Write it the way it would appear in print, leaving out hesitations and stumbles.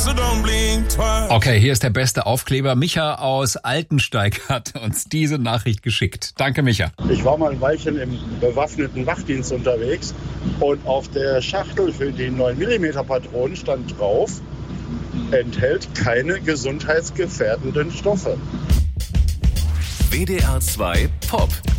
Okay, hier ist der beste Aufkleber. Micha aus Altensteig hat uns diese Nachricht geschickt. Danke, Micha. Ich war mal ein Weilchen im bewaffneten Wachdienst unterwegs und auf der Schachtel für die 9mm Patronen stand drauf, enthält keine gesundheitsgefährdenden Stoffe. WDR 2 Pop.